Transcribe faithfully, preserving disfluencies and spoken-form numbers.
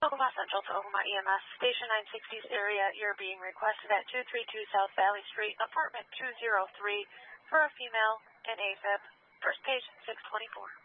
Oklahoma Central to Oklahoma E M S, Station nine sixties area. You're being requested at two thirty-two South Valley Street, apartment two oh three, for a female in A Fib. First page, six twenty-four.